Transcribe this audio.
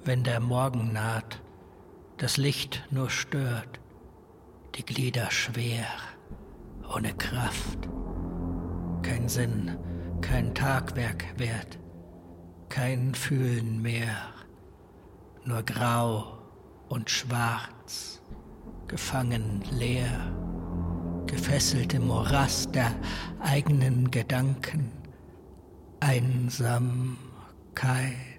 wenn der Morgen naht, das Licht nur stört, die Glieder schwer, ohne Kraft, kein Sinn, kein Tagwerk wert, kein Fühlen mehr, nur grau und schwarz, gefangen leer, gefesselt im Morast der eigenen Gedanken, Einsamkeit.